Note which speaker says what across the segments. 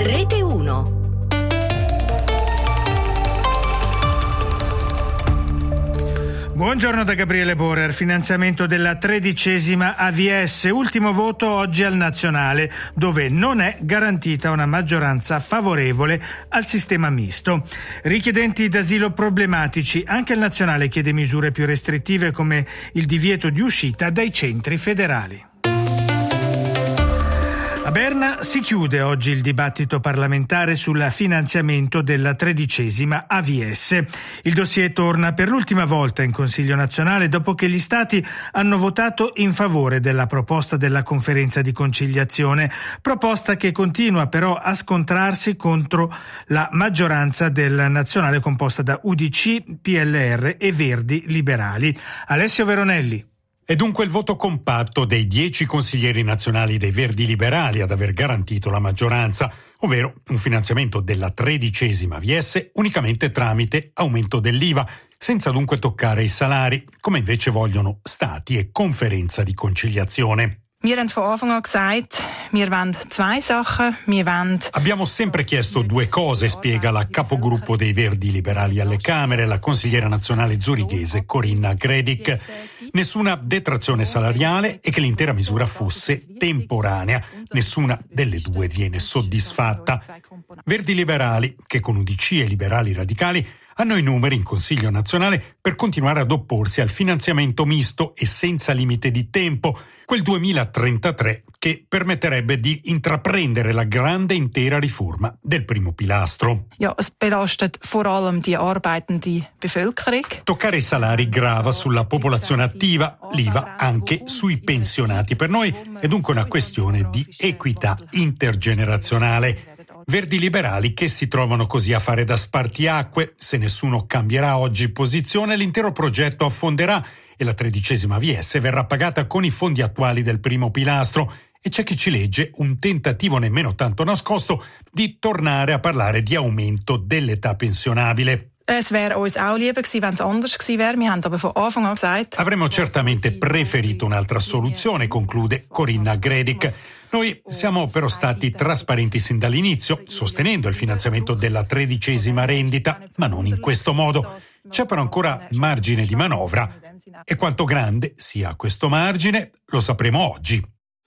Speaker 1: Rete 1.
Speaker 2: Buongiorno da Gabriele Borer. Finanziamento della 13ª AVS, ultimo voto oggi al Nazionale, dove non è garantita una maggioranza favorevole al sistema misto. Richiedenti d'asilo problematici, anche il Nazionale chiede misure più restrittive come il divieto di uscita dai centri federali. A Berna si chiude oggi il dibattito parlamentare sul finanziamento della 13ª AVS. Il dossier torna per l'ultima volta in Consiglio nazionale dopo che gli Stati hanno votato in favore della proposta della conferenza di conciliazione, proposta che continua però a scontrarsi contro la maggioranza del nazionale composta da UDC, PLR e Verdi Liberali. Alessio Veronelli.
Speaker 3: È dunque il voto compatto dei 10 consiglieri nazionali dei Verdi Liberali ad aver garantito la maggioranza, ovvero un finanziamento della 13ª AVS unicamente tramite aumento dell'IVA, senza dunque toccare i salari, come invece vogliono Stati e conferenza di conciliazione.
Speaker 4: Wir haben von Anfang an gesagt, wir wollen zwei Sachen.
Speaker 3: Abbiamo sempre chiesto due cose, spiega la capogruppo dei Verdi Liberali alle Camere, la consigliera nazionale zurighese Corinna Gredic. Nessuna detrazione salariale e che l'intera misura fosse temporanea. Nessuna delle due viene soddisfatta. Verdi Liberali, che con UDC e Liberali Radicali hanno i numeri in Consiglio nazionale per continuare ad opporsi al finanziamento misto e senza limite di tempo, quel 2033 che permetterebbe di intraprendere la grande intera riforma del primo pilastro.
Speaker 4: Ja, es belastet vor allem die arbeitende Bevölkerung.
Speaker 3: Toccare i salari grava sulla popolazione attiva, l'IVA anche sui pensionati. Per noi è dunque una questione di equità intergenerazionale. Verdi Liberali che si trovano così a fare da spartiacque. Se nessuno cambierà oggi posizione, l'intero progetto affonderà e la 13ª AVS verrà pagata con i fondi attuali del primo pilastro. E c'è chi ci legge un tentativo nemmeno tanto nascosto di tornare a parlare di aumento dell'età pensionabile.
Speaker 4: Es wäre uns auch lieber gewesen, wenn es anders gewesen wäre. Wir haben aber von Anfang an gesagt.
Speaker 3: Avremmo certamente preferito un'altra soluzione, conclude Corinna Gredic. Noi siamo però stati trasparenti sin dall'inizio, sostenendo il finanziamento della 13ª rendita, ma non in questo modo. C'è però ancora margine di manovra. E quanto grande sia questo margine lo sapremo oggi.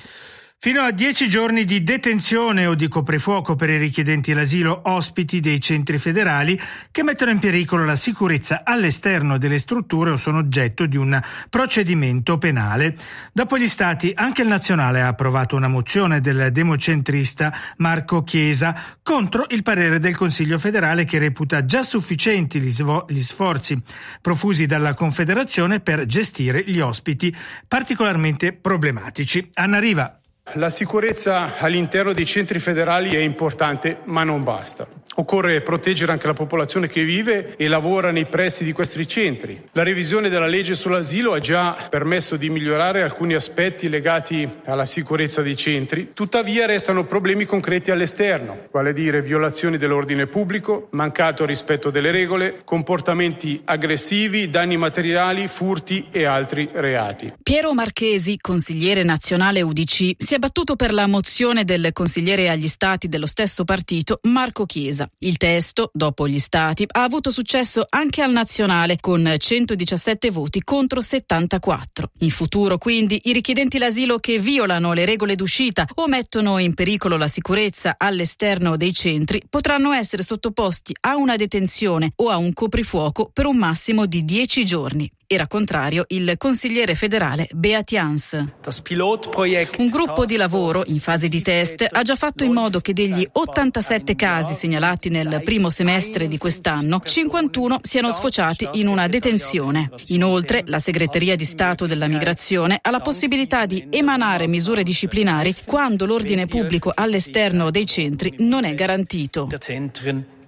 Speaker 2: Fino a 10 giorni di detenzione o di coprifuoco per i richiedenti l'asilo ospiti dei centri federali che mettono in pericolo la sicurezza all'esterno delle strutture o sono oggetto di un procedimento penale. Dopo gli Stati, anche il Nazionale ha approvato una mozione del democentrista Marco Chiesa contro il parere del Consiglio federale che reputa già sufficienti gli sforzi profusi dalla Confederazione per gestire gli ospiti particolarmente problematici. Anna Riva.
Speaker 5: La sicurezza all'interno dei centri federali è importante, ma non basta. Occorre proteggere anche la popolazione che vive e lavora nei pressi di questi centri. La revisione della legge sull'asilo ha già permesso di migliorare alcuni aspetti legati alla sicurezza dei centri, tuttavia restano problemi concreti all'esterno, vale a dire violazioni dell'ordine pubblico, mancato rispetto delle regole, comportamenti aggressivi, danni materiali, furti e altri reati.
Speaker 6: Piero Marchesi, consigliere nazionale UDC, si è battuto per la mozione del consigliere agli Stati dello stesso partito Marco Chiesa. Il testo, dopo gli Stati, ha avuto successo anche al nazionale con 117 voti contro 74. In futuro, quindi, i richiedenti l'asilo che violano le regole d'uscita o mettono in pericolo la sicurezza all'esterno dei centri potranno essere sottoposti a una detenzione o a un coprifuoco per un massimo di 10 giorni. Era contrario il consigliere federale Beat Jans. Un gruppo di lavoro in fase di test ha già fatto in modo che degli 87 casi segnalati nel primo semestre di quest'anno, 51 siano sfociati in una detenzione. Inoltre, la Segreteria di Stato della Migrazione ha la possibilità di emanare misure disciplinari quando l'ordine pubblico all'esterno dei centri non è garantito.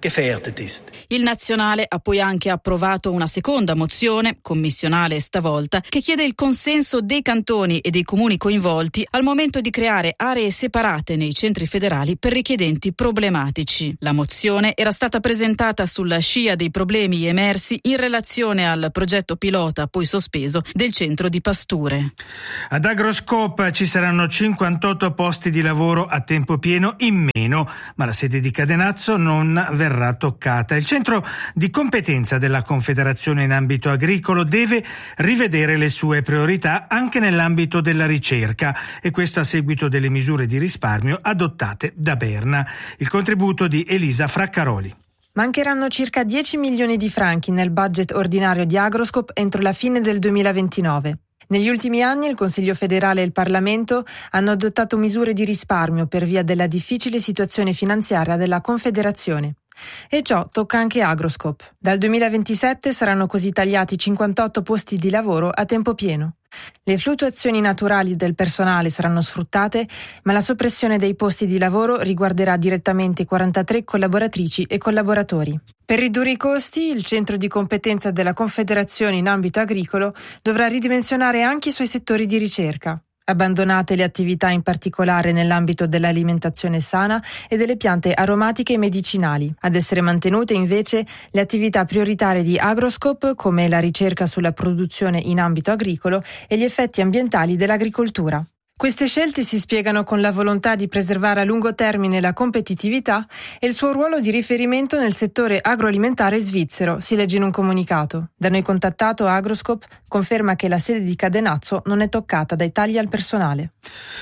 Speaker 1: gefährdet ist.
Speaker 6: Il Nazionale ha poi anche approvato una seconda mozione, commissionale stavolta, che chiede il consenso dei cantoni e dei comuni coinvolti al momento di creare aree separate nei centri federali per richiedenti problematici. La mozione era stata presentata sulla scia dei problemi emersi in relazione al progetto pilota, poi sospeso, del centro di Pasture.
Speaker 2: Ad Agroscope ci saranno 58 posti di lavoro a tempo pieno in meno, ma la sede di Cadenazzo non verrà toccata. Il centro di competenza della Confederazione in ambito agricolo deve rivedere le sue priorità anche nell'ambito della ricerca, e questo a seguito delle misure di risparmio adottate da Berna. Il contributo di Elisa Fraccaroli.
Speaker 7: Mancheranno circa 10 milioni di franchi nel budget ordinario di Agroscope entro la fine del 2029. Negli ultimi anni il Consiglio federale e il Parlamento hanno adottato misure di risparmio per via della difficile situazione finanziaria della Confederazione. E ciò tocca anche Agroscope. Dal 2027 saranno così tagliati 58 posti di lavoro a tempo pieno. Le fluttuazioni naturali del personale saranno sfruttate, ma la soppressione dei posti di lavoro riguarderà direttamente 43 collaboratrici e collaboratori. Per ridurre i costi, il centro di competenza della Confederazione in ambito agricolo dovrà ridimensionare anche i suoi settori di ricerca. Abbandonate le attività in particolare nell'ambito dell'alimentazione sana e delle piante aromatiche e medicinali. Ad essere mantenute invece le attività prioritarie di Agroscope, come la ricerca sulla produzione in ambito agricolo e gli effetti ambientali dell'agricoltura. Queste scelte si spiegano con la volontà di preservare a lungo termine la competitività e il suo ruolo di riferimento nel settore agroalimentare svizzero, si legge in un comunicato. Da noi contattato, Agroscope conferma che la sede di Cadenazzo non è toccata dai tagli al personale.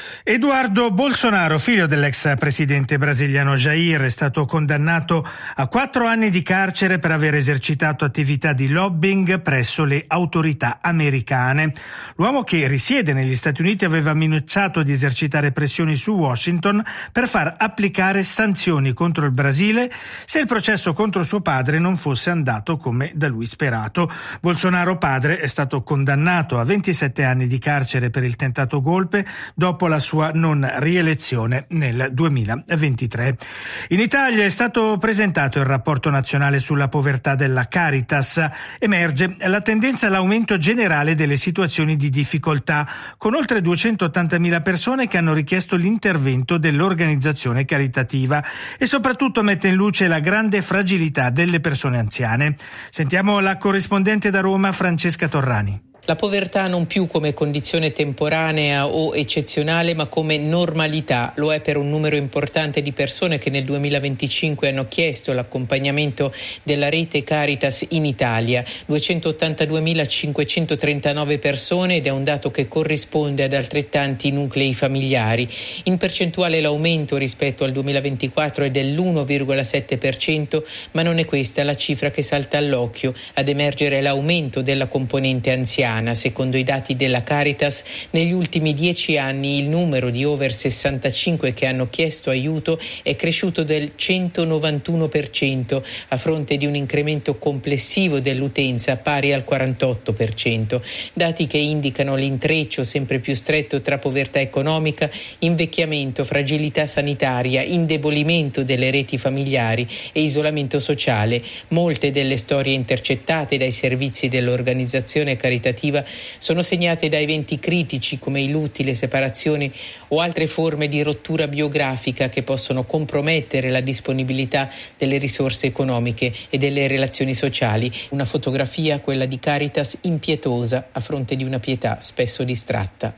Speaker 2: Eduardo Bolsonaro, figlio dell'ex presidente brasiliano Jair, è stato condannato a 4 anni di carcere per aver esercitato attività di lobbying presso le autorità americane. L'uomo, che risiede negli Stati Uniti, aveva minacciato di esercitare pressioni su Washington per far applicare sanzioni contro il Brasile se il processo contro suo padre non fosse andato come da lui sperato. Bolsonaro padre è stato condannato a 27 anni di carcere per il tentato golpe dopo la sua non rielezione nel 2023. In Italia è stato presentato il rapporto nazionale sulla povertà della Caritas. Emerge la tendenza all'aumento generale delle situazioni di difficoltà, con oltre 280.000 persone che hanno richiesto l'intervento dell'organizzazione caritativa, e soprattutto mette in luce la grande fragilità delle persone anziane. Sentiamo la corrispondente da Roma, Francesca Torrani.
Speaker 8: La povertà non più come condizione temporanea o eccezionale, ma come normalità. Lo è per un numero importante di persone che nel 2025 hanno chiesto l'accompagnamento della rete Caritas in Italia. 282.539 persone, ed è un dato che corrisponde ad altrettanti nuclei familiari. In percentuale l'aumento rispetto al 2024 è dell'1,7%, ma non è questa la cifra che salta all'occhio. Ad emergere l'aumento della componente anziana. Secondo i dati della Caritas, negli ultimi 10 anni il numero di over 65 che hanno chiesto aiuto è cresciuto del 191%, a fronte di un incremento complessivo dell'utenza pari al 48%. Dati che indicano l'intreccio sempre più stretto tra povertà economica, invecchiamento, fragilità sanitaria, indebolimento delle reti familiari e isolamento sociale. Molte delle storie intercettate dai servizi dell'organizzazione caritativa sono segnate da eventi critici come i lutti, le separazioni o altre forme di rottura biografica che possono compromettere la disponibilità delle risorse economiche e delle relazioni sociali. Una fotografia, quella di Caritas, impietosa a fronte di una pietà spesso distratta.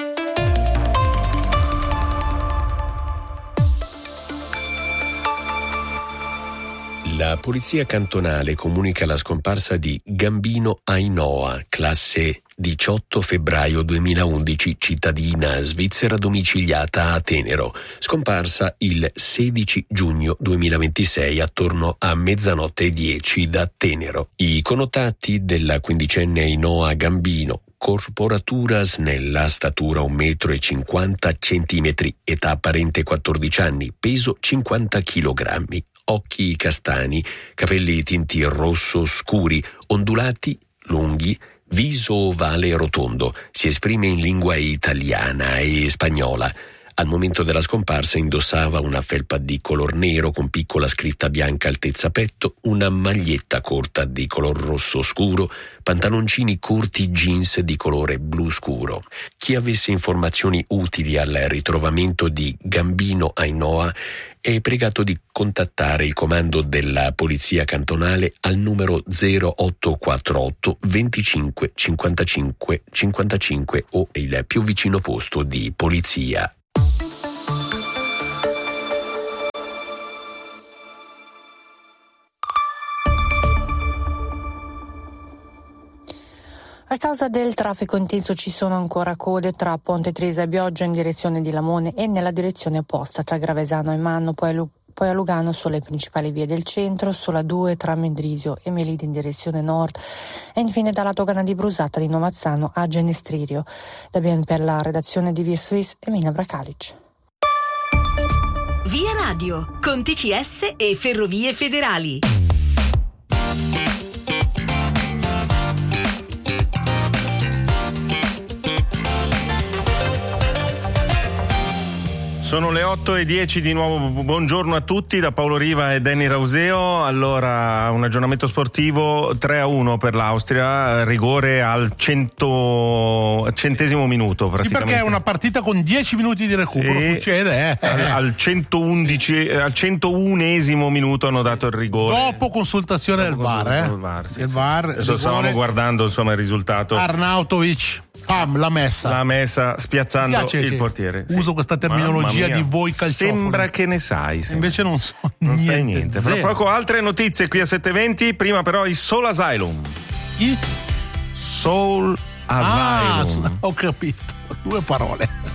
Speaker 9: La polizia cantonale comunica la scomparsa di Gambino Ainoa, classe 18 febbraio 2011, cittadina svizzera domiciliata a Tenero, scomparsa il 16 giugno 2026 attorno a 00:10 da Tenero. I connotati della quindicenne Ainoa Gambino: corporatura snella, statura 1,50 m, età apparente 14 anni, peso 50 kg, occhi castani, capelli tinti rosso scuri, ondulati, lunghi, viso ovale e rotondo. Si esprime in lingua italiana e spagnola. Al momento della scomparsa indossava una felpa di color nero con piccola scritta bianca altezza petto, una maglietta corta di color rosso scuro, pantaloncini corti jeans di colore blu scuro. Chi avesse informazioni utili al ritrovamento di Gambino Ainhoa è pregato di contattare il comando della Polizia Cantonale al numero 0848 25 55 55 o il più vicino posto di polizia.
Speaker 1: A causa del traffico intenso ci sono ancora code tra Ponte Tresa e Bioggio in direzione di Lamone e nella direzione opposta tra Gravesano e Manno, poi a Lugano sulle principali vie del centro, sulla 2 tra Mendrisio e Melide in direzione nord e infine dalla dogana di Brusata di Nomazzano a Genestririo. Da ben per la redazione di Via Swiss e Mina Bracalic.
Speaker 10: Via Radio, con TCS e Ferrovie Federali.
Speaker 11: Sono le 8:10 di nuovo, buongiorno a tutti da Paolo Riva e Danny Rauseo. Allora, un aggiornamento sportivo 3-1 per l'Austria, rigore al centesimo minuto praticamente.
Speaker 12: Sì, perché è una partita con 10 minuti di recupero, sì, succede.
Speaker 11: Al 111esimo minuto hanno dato il rigore.
Speaker 12: Dopo consultazione del VAR,
Speaker 11: sì,
Speaker 12: il VAR.
Speaker 11: Adesso stavamo guardando insomma il risultato.
Speaker 12: Arnautovic, l'ha messa spiazzando il portiere. Uso questa terminologia di voi calciofoni.
Speaker 11: Sembra che ne sai.
Speaker 12: Invece non so
Speaker 11: non
Speaker 12: niente.
Speaker 11: Sai niente. Fra poco altre notizie qui a 7:20. Prima però il Soul Asylum.
Speaker 12: Il
Speaker 11: Soul Asylum.
Speaker 12: Ho capito. 2 parole.